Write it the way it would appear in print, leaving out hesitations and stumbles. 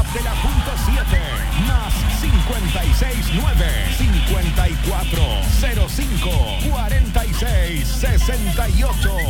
de la punto 7 más 569 5405 4668.